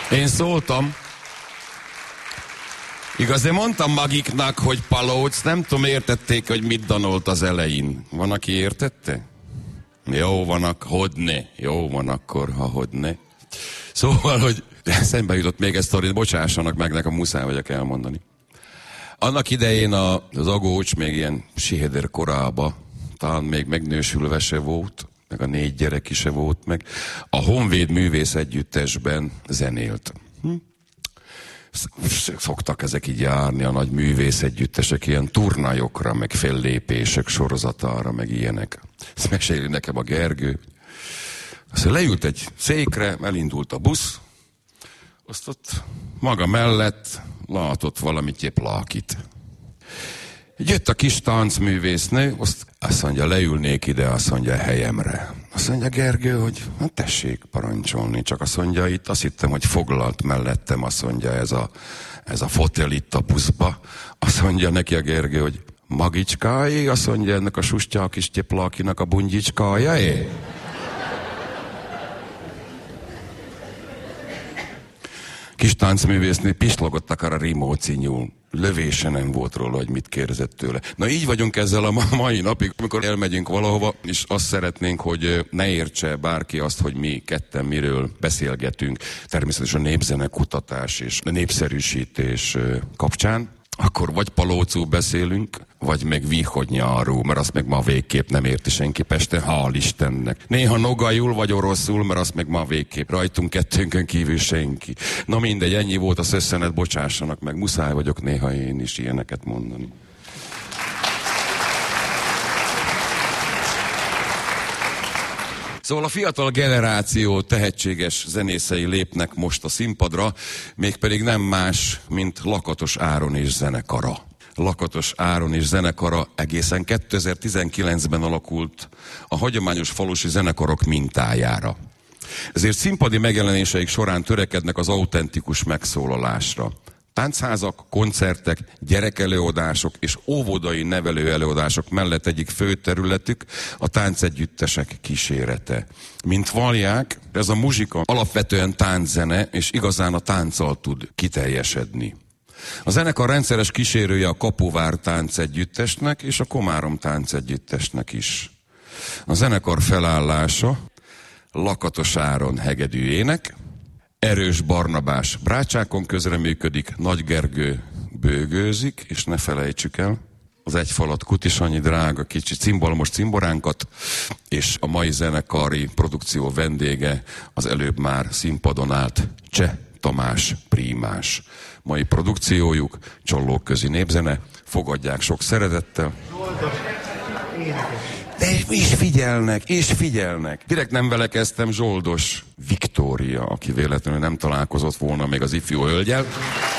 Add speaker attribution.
Speaker 1: Én szóltam. Igaz, én mondtam magiknak, hogy palóc, nem tudom, értették, hogy mit danolt az elején. Van, aki értette? Jó van, hodne. Jó van akkor, ha hodne. Szóval, hogy szembe jutott még ezt sztorit, bocsássanak meg, nekem muszáj vagyok elmondani. Annak idején az Agócs még ilyen siheder korába, talán még megnősülve se volt, meg a 4 gyerek is se volt meg, a Honvéd Művész Együttesben zenélt. Szoktak ezek így járni, a nagy művész együttesek, ilyen turnájokra, meg fellépések sorozatára, meg ilyenek. Ezt meséli nekem a Gergő. Aztán leült egy székre, elindult a busz, azt ott maga mellett látott valamit épp lákit. Jött a kis táncművésznő, azt mondja, leülnék ide, azt mondja, helyemre. Azt mondja Gergő, hogy hát tessék parancsolni, csak azt mondja, itt azt hittem, hogy foglalt mellettem, azt mondja, ez a fotel itt a buszba. Azt mondja neki a Gergő, hogy magicskáé, azt mondja, ennek a sustya kis tyeplákinak a bungyicskája-é. Kis táncművésznő pislogott akár a rimócinyul. Lövése nem volt róla, hogy mit kérdezett tőle. Na így vagyunk ezzel a mai napig, amikor elmegyünk valahova, és azt szeretnénk, hogy ne értse bárki azt, hogy mi ketten miről beszélgetünk. Természetesen a népzenekutatás és a népszerűsítés kapcsán. Akkor vagy palócú beszélünk, vagy meg vihonyjáról, mert azt meg ma végképp nem érti senki Pesten, hál' Istennek. Néha nogajul vagy oroszul, mert azt meg ma végképp rajtunk kettőnkön kívül senki. Na mindegy, ennyi volt a szösszenet, bocsássanak meg, muszáj vagyok néha én is ilyeneket mondani. Szóval a fiatal generáció tehetséges zenészei lépnek most a színpadra, mégpedig nem más, mint Lakatos Áron és zenekara. Lakatos Áron és zenekara egészen 2019-ben alakult a hagyományos falusi zenekarok mintájára. Ezért színpadi megjelenéseik során törekednek az autentikus megszólalásra. Táncházak, koncertek, gyerekelőadások és óvodai nevelőelőadások mellett egyik fő területük a táncegyüttesek kísérete. Mint vallják, ez a muzsika alapvetően tánczene, és igazán a tánccal tud kiteljesedni. A zenekar rendszeres kísérője a Kapuvár táncegyüttesnek és a Komárom táncegyüttesnek is. A zenekar felállása Lakatos Áron hegedű ének, Erős Barnabás brácsákon közreműködik, Nagy Gergő bőgőzik, és ne felejtsük el, az egyfalat Kutisanyi drága kicsi cimbalomos cimboránkat, és a mai zenekari produkció vendége az előbb már színpadon állt Cseh Tamás prímás. Mai produkciójuk Csollóközi népzene, fogadják sok szeretettel. De és figyelnek. Direkt nem vele kezdtem, Zsoldos Viktória, aki véletlenül nem találkozott volna még az ifjú hölgyel.